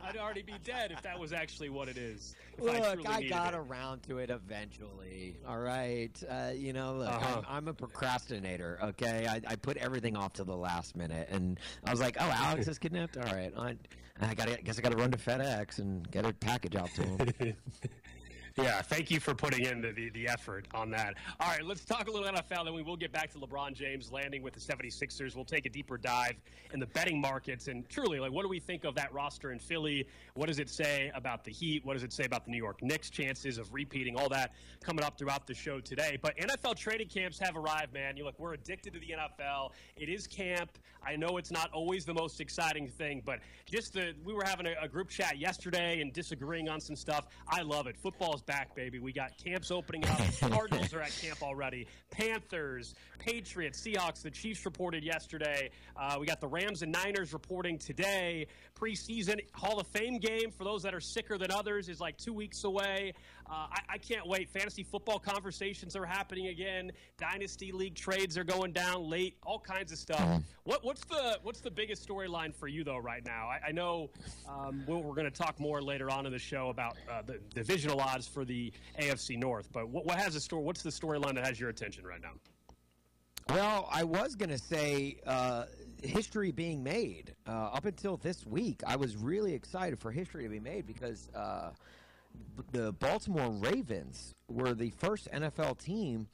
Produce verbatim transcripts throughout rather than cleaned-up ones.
I'd already be dead if that was actually what it is. Look, I, I got it. around to it eventually. All right, uh, you know, look, uh-huh. I'm, I'm a procrastinator. Okay, I, I put everything off to the last minute, and I was like, "Oh, Alex is kidnapped. All right, I, I got. Guess I got to run to FedEx and get a package out to him." Yeah, thank you for putting in the, the, the effort on that. All right, let's talk a little N F L, then we will get back to LeBron James landing with the seventy-sixers. We'll take a deeper dive in the betting markets. And truly, like, what do we think of that roster in Philly? What does it say about the Heat? What does it say about the New York Knicks' chances of repeating? All that coming up throughout the show today. But N F L training camps have arrived, man. You look, we're addicted to the N F L. It is camp. I know it's not always the most exciting thing, but just the we were having a, a group chat yesterday and disagreeing on some stuff. I love it. Football's back, baby. We got camps opening up. Cardinals are at camp already. Panthers, Patriots, Seahawks, the Chiefs reported yesterday. Uh, we got the Rams and Niners reporting today. Preseason Hall of Fame game for those that are sicker than others is like two weeks away. Uh, I, I can't wait. Fantasy football conversations are happening again. Dynasty League trades are going down late. All kinds of stuff. What, what's the what's the biggest storyline for you though right now? I, I know um, we're, we're going to talk more later on in the show about uh, the divisional odds for the A F C North. But what, what has a story? What's the storyline that has your attention right now? Well, I was going to say uh, history being made. Uh, up until this week, I was really excited for history to be made because uh, the Baltimore Ravens were the first N F L team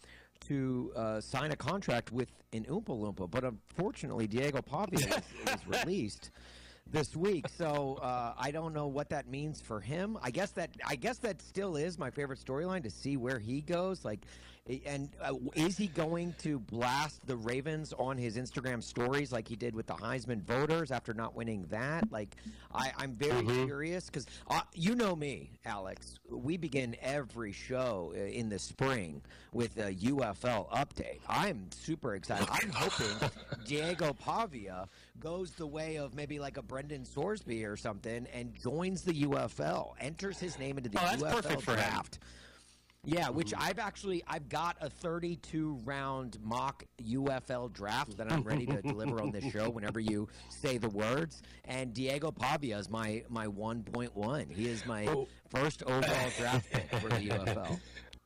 to uh, sign a contract with an Oompa Loompa. But unfortunately, Diego Pavia was, was released this week, so uh, I don't know what that means for him. I guess that I guess that still is my favorite storyline to see where he goes. Like, and uh, is he going to blast the Ravens on his Instagram stories like he did with the Heisman voters after not winning that? Like, I, I'm very mm-hmm. curious because uh, you know me, Alex. We begin every show in the spring with a U F L update. I'm super excited. I'm hoping Diego Pavia goes the way of maybe like a Brendan Sorsby or something and joins the U F L, enters his name into the oh, that's U F L perfect for draft. Him. Yeah, which I've actually I've got a thirty-two round mock U F L draft that I'm ready to deliver on this show whenever you say the words. And Diego Pavia is my my one point one. He is my oh. first overall draft pick for the U F L.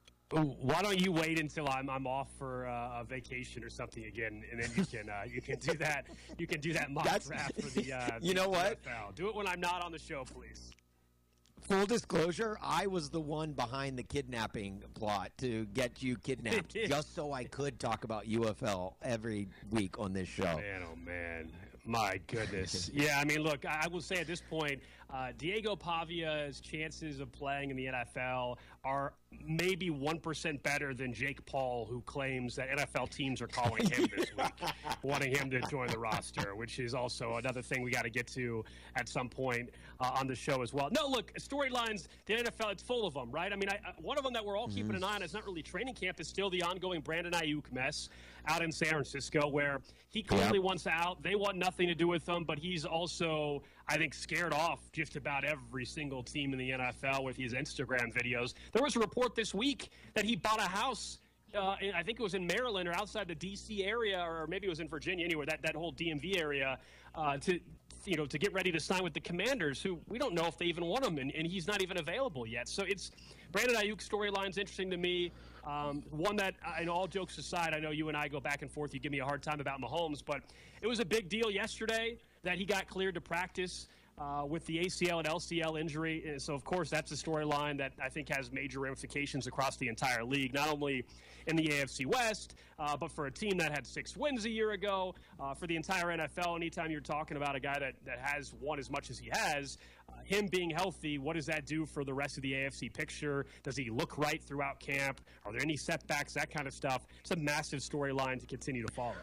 Why don't you wait until I'm I'm off for uh, a vacation or something again, and then you can uh, you can do that you can do that mock That's, draft for the uh, you know the what? N F L. Do it when I'm not on the show, please. Full disclosure, I was the one behind the kidnapping plot to get you kidnapped, just so I could talk about U F L every week on this show. Man, oh man, my goodness. Yeah, I mean, look, I will say at this point, uh, Diego Pavia's chances of playing in the N F L are maybe one percent better than Jake Paul, who claims that N F L teams are calling him this week, wanting him to join the roster, which is also another thing we got to get to at some point uh, on the show as well. No, look, storylines, the N F L, it's full of them, right? I mean, I, one of them that we're all keeping an eye on, is not really training camp, is still the ongoing Brandon Ayuk mess out in San Francisco, where he clearly yep. wants out. They want nothing to do with him, but he's also, I think, scared off just about every single team in the N F L with his Instagram videos. There was a report this week that he bought a house, uh, in, I think it was in Maryland or outside the D C area, or maybe it was in Virginia, anywhere, that, that whole D M V area, uh, to you know, to get ready to sign with the Commanders, who we don't know if they even want him, and, and he's not even available yet. So it's Brandon Ayuk's storyline's interesting to me. Um, one that, and all jokes aside, I know you and I go back and forth. You give me a hard time about Mahomes, but it was a big deal yesterday that he got cleared to practice uh, with the A C L and L C L injury. And so, of course, that's a storyline that I think has major ramifications across the entire league, not only in the A F C West, uh, but for a team that had six wins a year ago, uh, for the entire N F L. Anytime you're talking about a guy that, that has won as much as he has, uh, him being healthy, what does that do for the rest of the A F C picture? Does he look right throughout camp? Are there any setbacks, that kind of stuff? It's a massive storyline to continue to follow.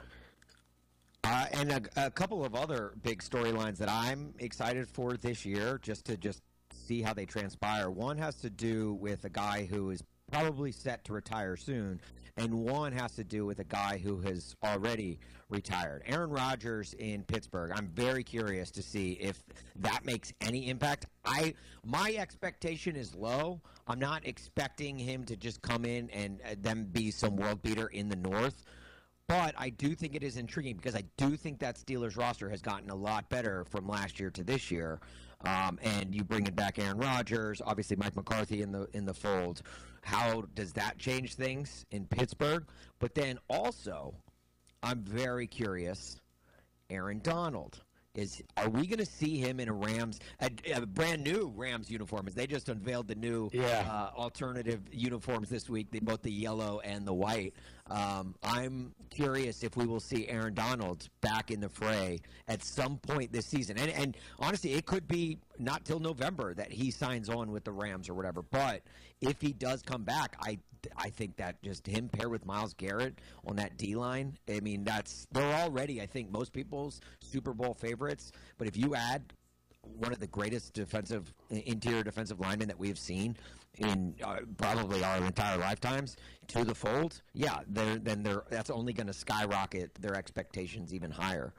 Uh, and a, a couple of other big storylines that I'm excited for this year, just to just see how they transpire. One has to do with a guy who is probably set to retire soon, and one has to do with a guy who has already retired. Aaron Rodgers in Pittsburgh. I'm very curious to see if that makes any impact. I my expectation is low. I'm not expecting him to just come in and uh, then be some world beater in the North. But I do think it is intriguing because I do think that Steelers roster has gotten a lot better from last year to this year. um, and you bring it back Aaron Rodgers, obviously Mike McCarthy in the in the fold. How does that change things in Pittsburgh? But then also, I'm very curious, Aaron Donald. Is are we going to see him in a Rams, a, a brand new Rams uniform? As they just unveiled the new yeah. uh, alternative uniforms this week, they, both the yellow and the white. Um, I'm curious if we will see Aaron Donald back in the fray at some point this season. And, and honestly, it could be not till November that he signs on with the Rams or whatever. But if he does come back, I I think that just him paired with Myles Garrett on that D-line, I mean, that's they're already, I think, most people's Super Bowl favorites. But if you add one of the greatest defensive interior defensive linemen that we've seen in uh, probably our entire lifetimes to the fold, yeah, they're, then they're that's only going to skyrocket their expectations even higher.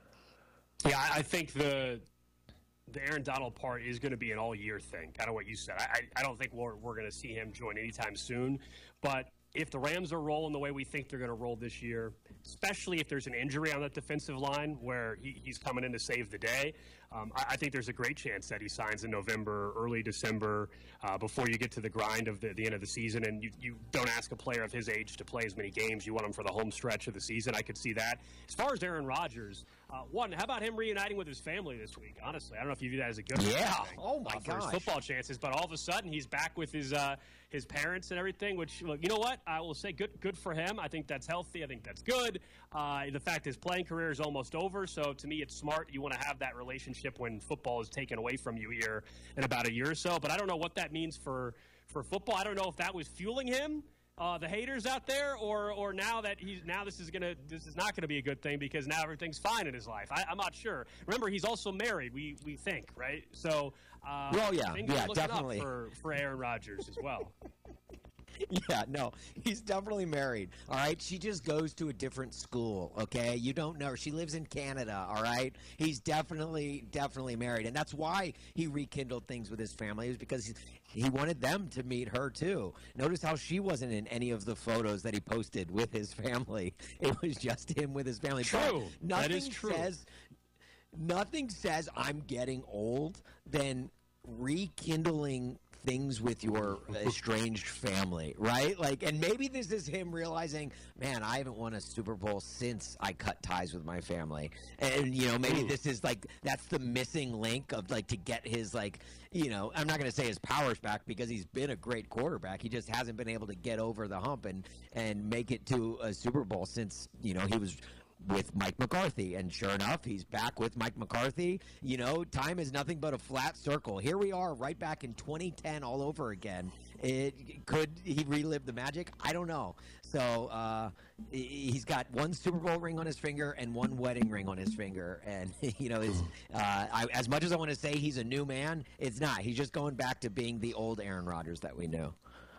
Yeah, I think the the Aaron Donald part is going to be an all-year thing, kind of what you said. I, I don't think we're, we're going to see him join anytime soon, but if the Rams are rolling the way we think they're going to roll this year, especially if there's an injury on that defensive line where he, he's coming in to save the day, um, I, I think there's a great chance that he signs in November, early December, uh, before you get to the grind of the, the end of the season. And you, you don't ask a player of his age to play as many games. You want him for the home stretch of the season. I could see that. As far as Aaron Rodgers, uh, one, how about him reuniting with his family this week? Honestly, I don't know if you view that as a good yeah. thing. Oh my uh, for gosh. his football chances, but all of a sudden he's back with his uh, his parents and everything. Which, look, you know what? I will say, good good for him. I think that's healthy. I think that's good. Uh, the fact his playing career is almost over, so to me, it's smart. You want to have that relationship when football is taken away from you here in about a year or so. But I don't know what that means for for football. I don't know if that was fueling him. Uh, the haters out there, or or now that he's now this is gonna this is not gonna be a good thing because now everything's fine in his life. I, I'm not sure. Remember, he's also married. We we think, right? So, uh, well, yeah, things yeah, are looking definitely up for for Aaron Rodgers as well. Yeah, no, he's definitely married. All right, she just goes to a different school. Okay, you don't know. She lives in Canada. All right, he's definitely, definitely married, and that's why he rekindled things with his family. It was because he, he wanted them to meet her too. Notice how she wasn't in any of the photos that he posted with his family. It was just him with his family. True, but nothing that is true. Says, nothing says I'm getting old than rekindling things with your estranged family, right? Like, and maybe this is him realizing, man, I haven't won a Super Bowl since I cut ties with my family. And, you know, maybe Ooh. this is like, that's the missing link of like to get his, like, you know, I'm not going to say his powers back because he's been a great quarterback. He just hasn't been able to get over the hump and, and make it to a Super Bowl since, you know, he was with Mike McCarthy, and sure enough, he's back with Mike McCarthy. You know, time is nothing but a flat circle. Here we are, right back in twenty ten, all over again. It, could he relive the magic? I don't know. So uh, he's got one Super Bowl ring on his finger and one wedding ring on his finger, and you know, is uh, I, as much as I want to say he's a new man, it's not. He's just going back to being the old Aaron Rodgers that we knew.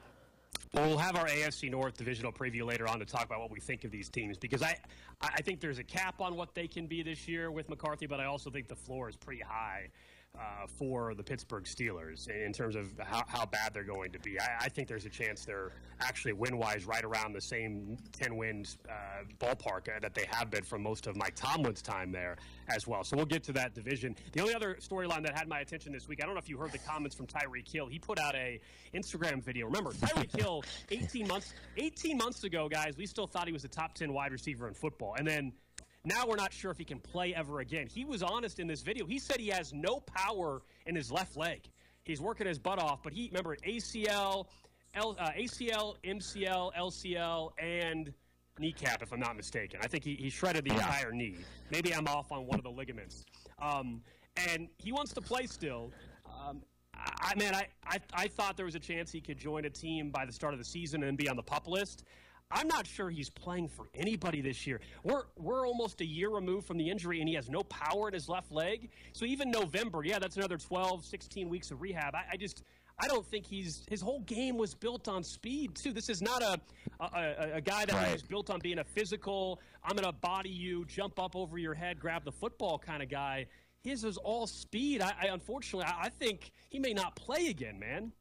Well, we'll have our A F C North divisional preview later on to talk about what we think of these teams because I, I think there's a cap on what they can be this year with McCarthy, but I also think the floor is pretty high uh, for the Pittsburgh Steelers in terms of how, how bad they're going to be. I, I think there's a chance they're actually win-wise right around the same ten wins uh, ballpark uh, that they have been for most of Mike Tomlin's time there as well. So we'll get to that division. The only other storyline that had my attention this week, I don't know if you heard the comments from Tyreek Hill. He put out a Instagram video. Remember, Tyreek Hill, eighteen months, eighteen months ago, guys, we still thought he was a top ten wide receiver in football. And then now we're not sure if he can play ever again. He was honest in this video. He said he has no power in his left leg. He's working his butt off, but he, remember, A C L, L, uh, A C L, M C L, L C L, and kneecap, if I'm not mistaken. I think he, he shredded the yeah. entire knee. Maybe I'm off on one of the ligaments. Um, and he wants to play still. Um, I, man, I, I, I thought there was a chance he could join a team by the start of the season and be on the PUP list. I'm not sure he's playing for anybody this year. We're we're almost a year removed from the injury, and he has no power in his left leg. So even November, yeah, that's another twelve, sixteen weeks of rehab. I, I just I don't think he's – his whole game was built on speed, too. This is not a a, a, a guy that right. was built on being a physical, I'm going to body you, jump up over your head, grab the football kind of guy. His is all speed. I, I Unfortunately, I, I think he may not play again, man.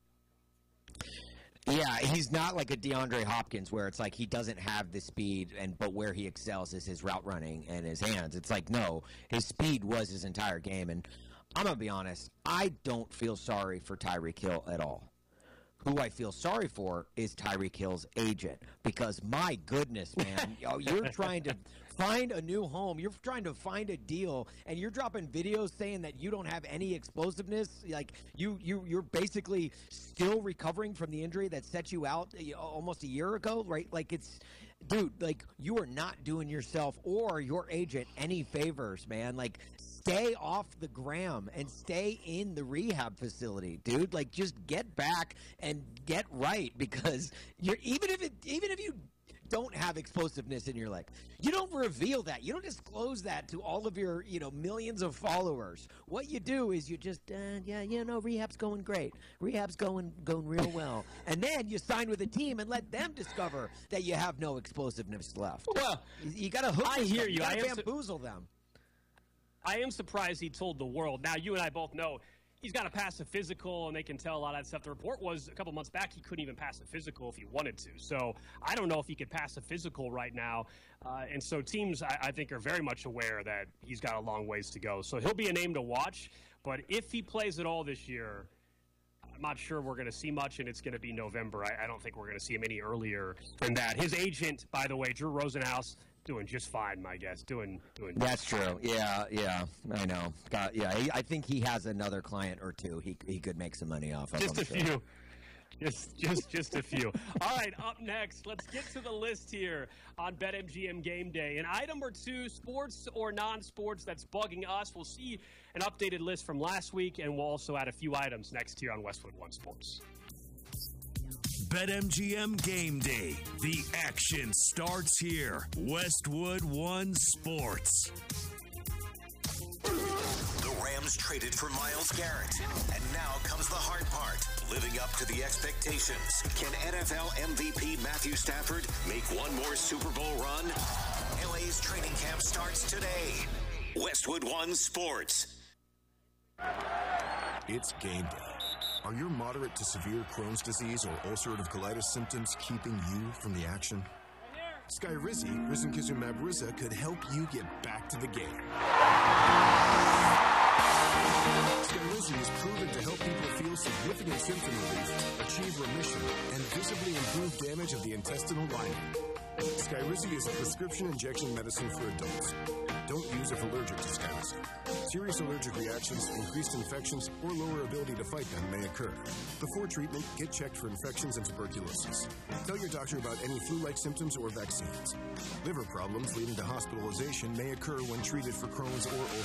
Yeah, he's not like a DeAndre Hopkins where it's like he doesn't have the speed, and but where he excels is his route running and his hands. It's like, no, his speed was his entire game. And I'm going to be honest. I don't feel sorry for Tyreek Hill at all. Who I feel sorry for is Tyreek Hill's agent, because my goodness, man, you're trying to find a new home. You're trying to find a deal, and you're dropping videos saying that you don't have any explosiveness. Like you, you, you're basically still recovering from the injury that set you out almost a year ago, right? Like it's, dude, like you are not doing yourself or your agent any favors, man. Like stay off the gram and stay in the rehab facility, dude. Like just get back and get right, because you're even if it even if you don't have explosiveness in your leg, you don't reveal that. You don't disclose that to all of your, you know, millions of followers. What you do is you just, uh, yeah, you know, rehab's going great. Rehab's going going real well. And then you sign with a team and let them discover that you have no explosiveness left. Well, you, you got to hook I hear them. you. You got I to am bamboozle su- them. I am surprised he told the world. Now, you and I both know he's got to pass a physical, and they can tell a lot of that stuff. The report was a couple months back he couldn't even pass a physical if he wanted to. So I don't know if he could pass a physical right now. Uh, and so teams, I, I think, are very much aware that he's got a long ways to go. So he'll be a name to watch. But if he plays at all this year, I'm not sure we're going to see much, and it's going to be November. I, I don't think we're going to see him any earlier than that. His agent, by the way, Drew Rosenhaus, doing just fine, my guess. Doing, doing. That's fine. true. Yeah, yeah, I know. Got, yeah, he, I think he has another client or two. He he could make some money off of. Just I'm a sure. few. Just, just, just a few. All right, up next, let's get to the list here on BetMGM Game Day. And item or two, sports or non-sports, that's bugging us. We'll see an updated list from last week, and we'll also add a few items next here on Westwood One Sports. BetMGM Game Day. The action starts here. Westwood One Sports. The Rams traded for Myles Garrett. And now comes the hard part. Living up to the expectations. Can N F L M V P Matthew Stafford make one more Super Bowl run? L A's training camp starts today. Westwood One Sports. It's game day. Are your moderate to severe Crohn's disease or ulcerative colitis symptoms keeping you from the action? Skyrizi, risankizumab Riza, could help you get back to the game. Skyrizi is proven to help people feel significant symptom relief, achieve remission, and visibly improve damage of the intestinal lining. Skyrizi is a prescription injection medicine for adults. Don't use if allergic to Skyrizi. Serious allergic reactions, increased infections, or lower ability to fight them may occur. Before treatment, get checked for infections and tuberculosis. Tell your doctor about any flu-like symptoms or vaccines. Liver problems leading to hospitalization may occur when treated for Crohn's or ulcerative